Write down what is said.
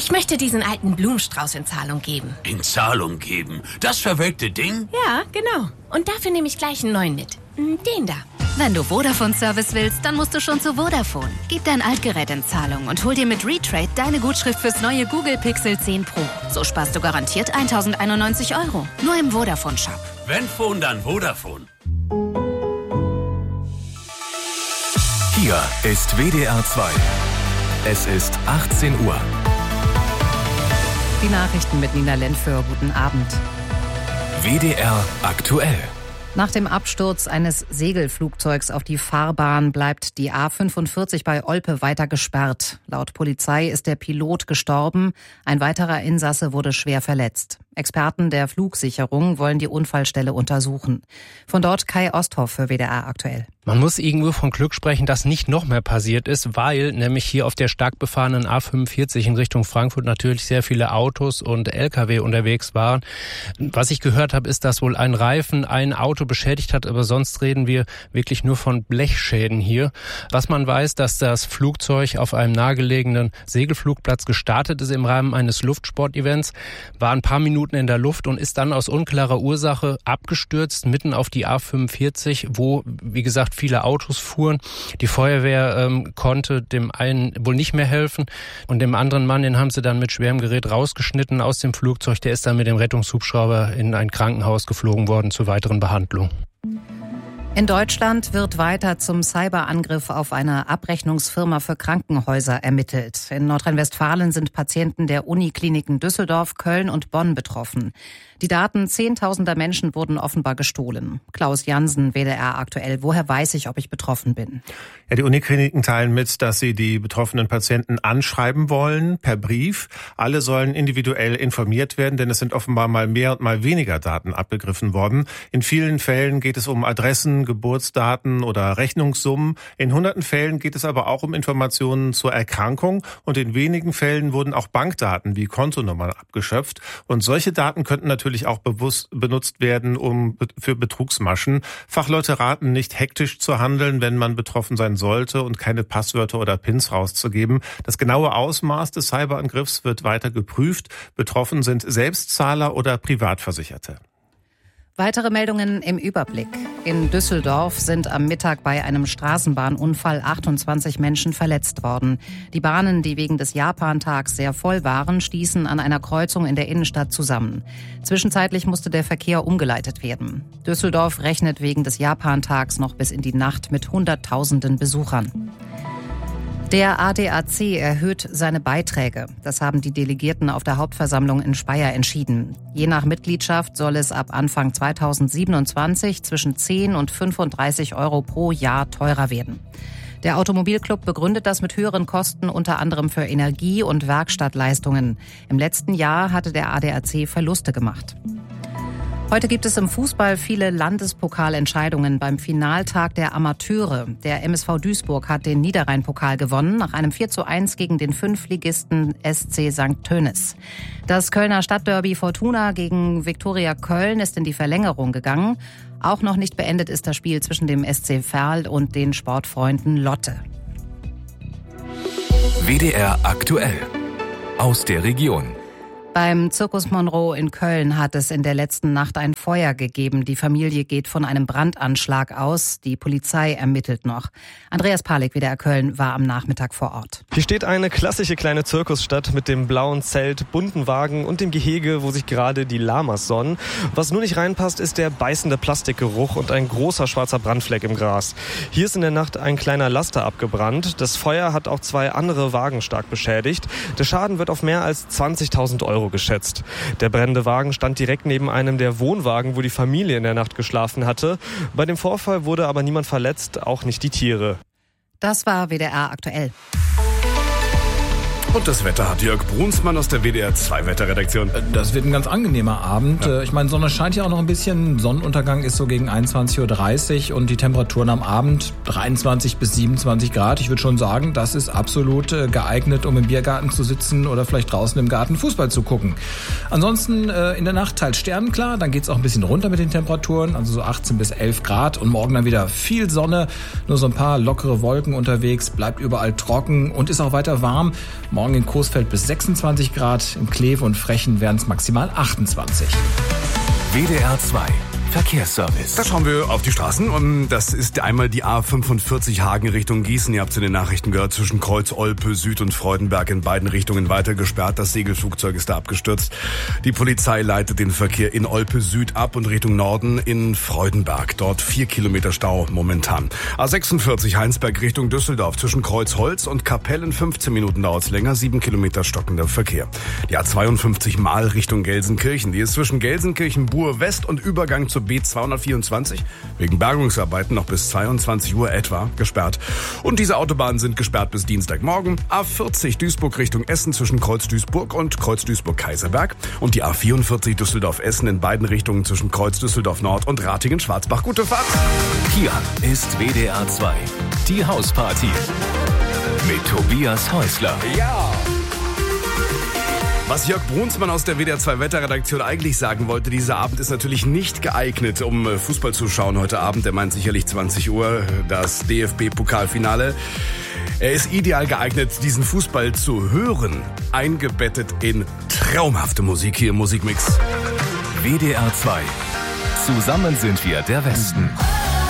Ich möchte diesen alten Blumenstrauß in Zahlung geben. In Zahlung geben? Das verwelkte Ding? Ja, genau. Und dafür nehme ich gleich einen neuen mit. Den da. Wenn du Vodafone-Service willst, dann musst du schon zu Vodafone. Gib dein Altgerät in Zahlung und hol dir mit Retrade deine Gutschrift fürs neue Google Pixel 10 Pro. So sparst du garantiert 1.091 €. Nur im Vodafone-Shop. Wenn Phone, dann Vodafone. Hier ist WDR 2. Es ist 18 Uhr. Die Nachrichten mit Nina Lenföhr. Guten Abend. WDR aktuell. Nach dem Absturz eines Segelflugzeugs auf die Fahrbahn bleibt die A45 bei Olpe weiter gesperrt. Laut Polizei ist der Pilot gestorben. Ein weiterer Insasse wurde schwer verletzt. Experten der Flugsicherung wollen die Unfallstelle untersuchen. Von dort Kai Osthoff für WDR aktuell. Man muss irgendwo von Glück sprechen, dass nicht noch mehr passiert ist, weil nämlich hier auf der stark befahrenen A45 in Richtung Frankfurt natürlich sehr viele Autos und LKW unterwegs waren. Was ich gehört habe, ist, dass wohl ein Reifen ein Auto beschädigt hat, aber sonst reden wir wirklich nur von Blechschäden hier. Was man weiß, dass das Flugzeug auf einem nahegelegenen Segelflugplatz gestartet ist im Rahmen eines Luftsportevents, war ein paar Minuten in der Luft und ist dann aus unklarer Ursache abgestürzt, mitten auf die A45, wo, wie gesagt, viele Autos fuhren. Die Feuerwehr konnte dem einen wohl nicht mehr helfen und dem anderen Mann, den haben sie dann mit schwerem Gerät rausgeschnitten aus dem Flugzeug. Der ist dann mit dem Rettungshubschrauber in ein Krankenhaus geflogen worden zur weiteren Behandlung. In Deutschland wird weiter zum Cyberangriff auf eine Abrechnungsfirma für Krankenhäuser ermittelt. In Nordrhein-Westfalen sind Patienten der Unikliniken Düsseldorf, Köln und Bonn betroffen. Die Daten zehntausender Menschen wurden offenbar gestohlen. Klaus Jansen, WDR aktuell. Woher weiß ich, ob ich betroffen bin? Ja, die Unikliniken teilen mit, dass sie die betroffenen Patienten anschreiben wollen, per Brief. Alle sollen individuell informiert werden, denn es sind offenbar mal mehr und mal weniger Daten abgegriffen worden. In vielen Fällen geht es um Adressen, Geburtsdaten oder Rechnungssummen. In hunderten Fällen geht es aber auch um Informationen zur Erkrankung und in wenigen Fällen wurden auch Bankdaten wie Kontonummern abgeschöpft. Und solche Daten könnten natürlich auch bewusst benutzt werden, für Betrugsmaschen. Fachleute raten, nicht hektisch zu handeln, wenn man betroffen sein sollte und keine Passwörter oder Pins rauszugeben. Das genaue Ausmaß des Cyberangriffs wird weiter geprüft. Betroffen sind Selbstzahler oder Privatversicherte. Weitere Meldungen im Überblick. In Düsseldorf sind am Mittag bei einem Straßenbahnunfall 28 Menschen verletzt worden. Die Bahnen, die wegen des Japantags sehr voll waren, stießen an einer Kreuzung in der Innenstadt zusammen. Zwischenzeitlich musste der Verkehr umgeleitet werden. Düsseldorf rechnet wegen des Japantags noch bis in die Nacht mit Hunderttausenden Besuchern. Der ADAC erhöht seine Beiträge. Das haben die Delegierten auf der Hauptversammlung in Speyer entschieden. Je nach Mitgliedschaft soll es ab Anfang 2027 zwischen 10 und 35 € pro Jahr teurer werden. Der Automobilclub begründet das mit höheren Kosten unter anderem für Energie- und Werkstattleistungen. Im letzten Jahr hatte der ADAC Verluste gemacht. Heute gibt es im Fußball viele Landespokalentscheidungen beim Finaltag der Amateure. Der MSV Duisburg hat den Niederrhein-Pokal gewonnen nach einem 4:1 gegen den Fünftligisten SC St. Tönnis. Das Kölner Stadtderby Fortuna gegen Viktoria Köln ist in die Verlängerung gegangen. Auch noch nicht beendet ist das Spiel zwischen dem SC Verl und den Sportfreunden Lotte. WDR aktuell. Aus der Region. Beim Circus Monroe in Köln hat es in der letzten Nacht ein Feuer gegeben. Die Familie geht von einem Brandanschlag aus. Die Polizei ermittelt noch. Andreas Palik, WDR Köln, war am Nachmittag vor Ort. Hier steht eine klassische kleine Zirkusstadt mit dem blauen Zelt, bunten Wagen und dem Gehege, wo sich gerade die Lamas sonnen. Was nur nicht reinpasst, ist der beißende Plastikgeruch und ein großer schwarzer Brandfleck im Gras. Hier ist in der Nacht ein kleiner Laster abgebrannt. Das Feuer hat auch 2 andere Wagen stark beschädigt. Der Schaden wird auf mehr als 20.000 € geschätzt. Der brennende Wagen stand direkt neben einem der Wohnwagen, wo die Familie in der Nacht geschlafen hatte. Bei dem Vorfall wurde aber niemand verletzt, auch nicht die Tiere. Das war WDR aktuell. Und das Wetter hat Jörg Brunsmann aus der WDR 2 Wetterredaktion. Das wird ein ganz angenehmer Abend. Ja. Ich meine, Sonne scheint ja auch noch ein bisschen. Sonnenuntergang ist so gegen 21:30 Uhr und die Temperaturen am Abend 23 bis 27 Grad. Ich würde schon sagen, das ist absolut geeignet, um im Biergarten zu sitzen oder vielleicht draußen im Garten Fußball zu gucken. Ansonsten in der Nacht teils sternenklar, dann geht's auch ein bisschen runter mit den Temperaturen, also so 18 bis 11 Grad und morgen dann wieder viel Sonne, nur so ein paar lockere Wolken unterwegs, bleibt überall trocken und ist auch weiter warm. Morgen in Coesfeld bis 26 Grad, in Kleve und Frechen werden es maximal 28. WDR 2 Verkehrsservice. Da schauen wir auf die Straßen und das ist einmal die A45 Hagen Richtung Gießen. Ihr habt es in den Nachrichten gehört, zwischen Kreuz Olpe Süd und Freudenberg in beiden Richtungen weiter gesperrt. Das Segelflugzeug ist da abgestürzt. Die Polizei leitet den Verkehr in Olpe Süd ab und Richtung Norden in Freudenberg. Dort 4 Kilometer Stau momentan. A46 Heinsberg Richtung Düsseldorf zwischen Kreuzholz und Kapellen 15 Minuten dauert es länger, 7 Kilometer stockender Verkehr. Die A52 Mahl Richtung Gelsenkirchen. Die ist zwischen Gelsenkirchen Buhr West und Übergang zur B224 wegen Bergungsarbeiten noch bis 22 Uhr etwa gesperrt. Und diese Autobahnen sind gesperrt bis Dienstagmorgen. A40 Duisburg Richtung Essen zwischen Kreuz Duisburg und Kreuz Duisburg-Kaiserberg. Und die A44 Düsseldorf-Essen in beiden Richtungen zwischen Kreuz Düsseldorf Nord und Ratingen-Schwarzbach. Gute Fahrt! Hier ist WDR 2, die Hausparty mit Tobias Häusler. Ja! Was Jörg Brunsmann aus der WDR 2 Wetterredaktion eigentlich sagen wollte, dieser Abend ist natürlich nicht geeignet, um Fußball zu schauen heute Abend. Er meint sicherlich 20 Uhr, das DFB-Pokalfinale. Er ist ideal geeignet, diesen Fußball zu hören, eingebettet in traumhafte Musik hier im Musikmix. WDR 2. Zusammen sind wir der Westen.